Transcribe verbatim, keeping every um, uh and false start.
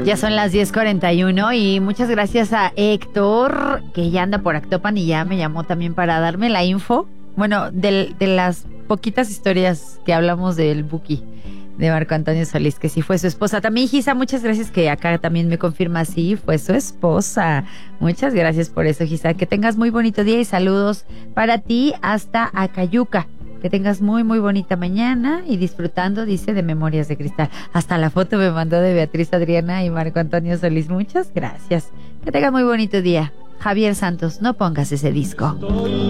Ya son las diez cuarenta y uno y muchas gracias a Héctor, que ya anda por Actopan y ya me llamó también para darme la info. Bueno, de, de las poquitas historias que hablamos del Buki, de Marco Antonio Solís, que sí fue su esposa. También, Gisa, muchas gracias, que acá también me confirma, sí, fue su esposa. Muchas gracias por eso, Gisa. Que tengas muy bonito día y saludos para ti hasta Acayuca. Que tengas muy, muy bonita mañana y disfrutando, dice, de Memorias de Cristal. Hasta la foto me mandó de Beatriz Adriana y Marco Antonio Solís. Muchas gracias. Que tengas muy bonito día. Javier Santos, no pongas ese disco.